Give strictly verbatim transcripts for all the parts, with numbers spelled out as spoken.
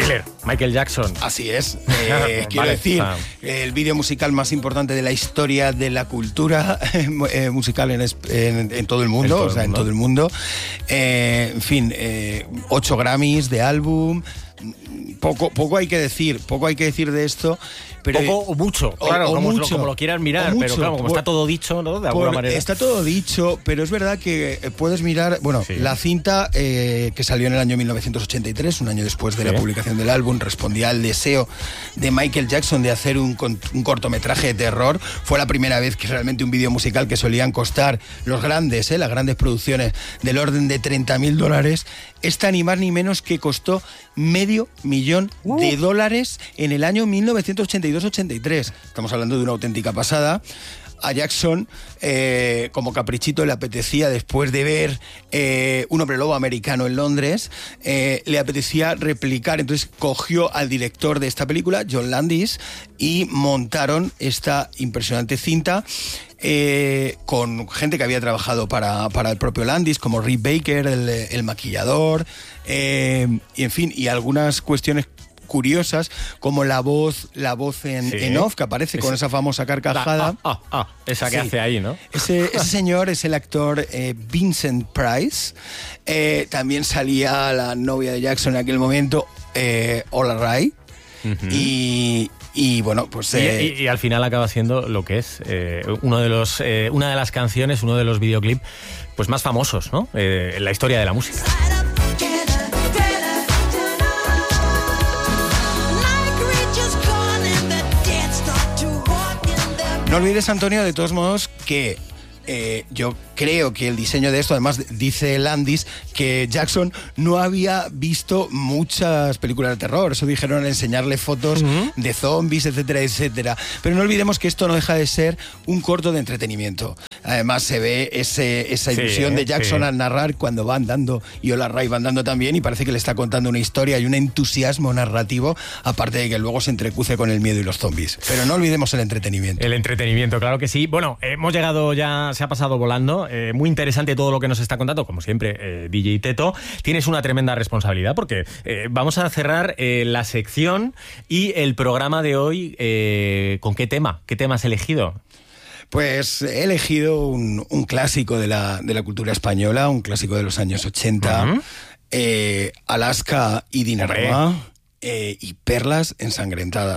Thriller, Michael Jackson. Así es. Eh, quiero vale, decir, ah. el vídeo musical más importante de la historia de la cultura eh, musical en, en, en todo el mundo, todo o sea, el mundo. en todo el mundo. Eh, en fin, eh, ocho Grammys de álbum. Poco, poco hay que decir, poco hay que decir de esto. Pero Poco o mucho, claro, o, o como, mucho, lo, como lo quieras mirar, o mucho, pero claro, como por, está todo dicho, ¿no? De alguna por, manera. Está todo dicho, pero es verdad que puedes mirar, bueno, sí. la cinta eh, que salió en el año mil novecientos ochenta y tres, un año después de sí. la publicación del álbum, respondía al deseo de Michael Jackson de hacer un, un cortometraje de terror. Fue la primera vez que realmente un vídeo musical que solían costar los grandes, eh, las grandes producciones del orden de treinta mil dólares, esta ni más ni menos que costó medio millón uh. de dólares en el año mil novecientos ochenta y dos ochenta y tres. Estamos hablando de una auténtica pasada. A Jackson, eh, como caprichito, le apetecía, después de ver eh, Un hombre lobo americano en Londres, eh, le apetecía replicar. Entonces cogió al director de esta película, John Landis, y montaron esta impresionante cinta eh, con gente que había trabajado para, para el propio Landis, como Rick Baker, el, el maquillador, eh, y en fin, y algunas cuestiones curiosas, como la voz la voz en, sí. en off, que aparece es, con esa famosa carcajada. Ah, ah, ah, esa que sí. hace ahí, ¿no? Ese, ese señor es el actor eh, Vincent Price. Eh, también salía la novia de Jackson en aquel momento, eh, Ola Ray. Uh-huh. Y... Y bueno, pues... Eh... Y, y, y al final acaba siendo lo que es eh, uno de los, eh, una de las canciones, uno de los videoclips pues más famosos, ¿no? Eh, en la historia de la música. No olvides, Antonio, de todos modos, que eh, yo creo que el diseño de esto, además dice Landis que Jackson no había visto muchas películas de terror, eso dijeron al enseñarle fotos uh-huh. de zombies, etcétera, etcétera. Pero no olvidemos que esto no deja de ser un corto de entretenimiento. Además se ve ese, esa ilusión sí, de Jackson sí. al narrar cuando va andando, y Ola Ray va andando también, y parece que le está contando una historia y un entusiasmo narrativo, aparte de que luego se entrecruce con el miedo y los zombies. Pero no olvidemos el entretenimiento. El entretenimiento, claro que sí. Bueno, hemos llegado ya, se ha pasado volando. Eh, muy interesante todo lo que nos está contando, como siempre, eh, D J Teto. Tienes una tremenda responsabilidad porque eh, vamos a cerrar eh, la sección y el programa de hoy. Eh, ¿Con qué tema? ¿Qué tema has elegido? Pues he elegido un, un clásico de la, de la cultura española, un clásico de los años ochenta, uh-huh. eh, Alaska y Dinarama eh, y Perlas ensangrentadas.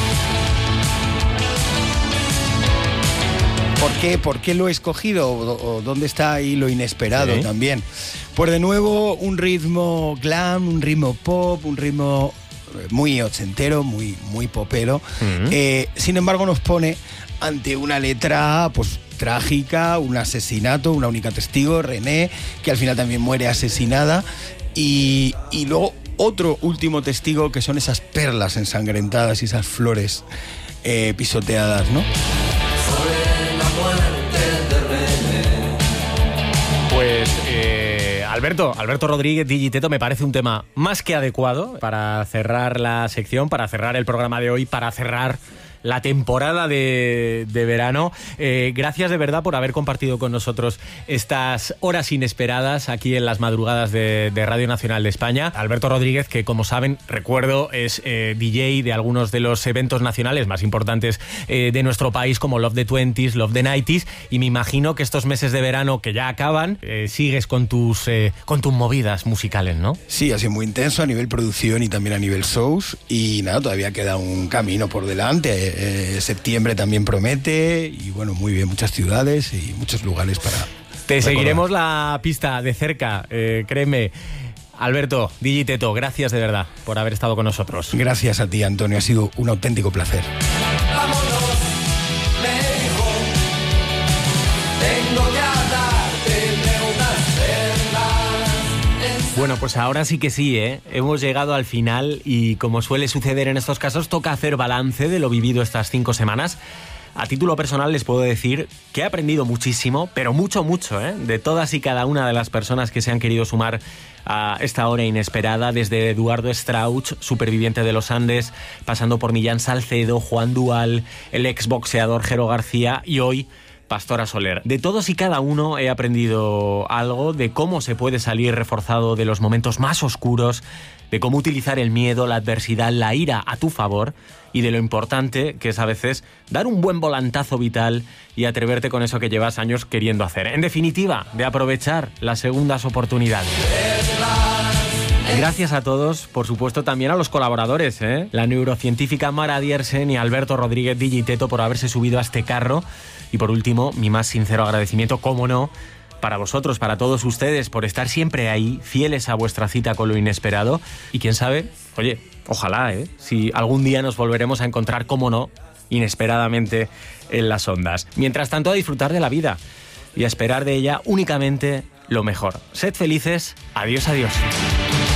¿Por qué? ¿Por qué lo he escogido? ¿O dónde está ahí lo inesperado sí. también? Pues de nuevo un ritmo glam, un ritmo pop, un ritmo muy ochentero, muy, muy popero. Uh-huh. Eh, sin embargo, nos pone ante una letra pues trágica, un asesinato, una única testigo, René, que al final también muere asesinada. Y, y luego otro último testigo, que son esas perlas ensangrentadas y esas flores eh, pisoteadas, ¿no? Pues eh, Alberto, Alberto Rodríguez, D J Teto, me parece un tema más que adecuado para cerrar la sección, para cerrar el programa de hoy, para cerrar la temporada de, de verano. Eh, gracias de verdad por haber compartido con nosotros estas horas inesperadas aquí en las madrugadas de, de Radio Nacional de España. Alberto Rodríguez, que como saben, recuerdo, es eh, D J de algunos de los eventos nacionales más importantes eh, de nuestro país, como Love the Twenties, Love the Nineties, y me imagino que estos meses de verano que ya acaban, eh, sigues con tus, eh, con tus movidas musicales, ¿no? Sí, ha sido muy intenso a nivel producción y también a nivel shows, y nada, todavía queda un camino por delante. Eh, septiembre también promete, y bueno, muy bien, muchas ciudades y muchos lugares para... Te recordar. Seguiremos la pista de cerca, eh, créeme. Alberto, D J Teto, gracias de verdad por haber estado con nosotros. Gracias a ti, Antonio, ha sido un auténtico placer. Vámonos, me dijo, tengo que hablarte de unas perlas. Bueno, pues ahora sí que sí, ¿eh? Hemos llegado al final y, como suele suceder en estos casos, toca hacer balance de lo vivido estas cinco semanas. A título personal les puedo decir que he aprendido muchísimo, pero mucho, mucho, ¿eh? De todas y cada una de las personas que se han querido sumar a esta hora inesperada, desde Eduardo Strauch, superviviente de los Andes, pasando por Millán Salcedo, Juan Dual, el exboxeador Jero García y hoy Pastora Soler. De todos y cada uno he aprendido algo de cómo se puede salir reforzado de los momentos más oscuros, de cómo utilizar el miedo, la adversidad, la ira a tu favor y de lo importante que es a veces dar un buen volantazo vital y atreverte con eso que llevas años queriendo hacer. En definitiva, de aprovechar las segundas oportunidades. Gracias a todos, por supuesto también a los colaboradores, ¿eh? La neurocientífica Mara Diersen y Alberto Rodríguez Digiteto por haberse subido a este carro. Y por último, mi más sincero agradecimiento, cómo no, para vosotros, para todos ustedes, por estar siempre ahí, fieles a vuestra cita con lo inesperado. Y quién sabe, oye, ojalá, ¿eh? Si algún día nos volveremos a encontrar, cómo no, inesperadamente en las ondas. Mientras tanto, a disfrutar de la vida y a esperar de ella únicamente lo mejor. Sed felices, adiós, adiós.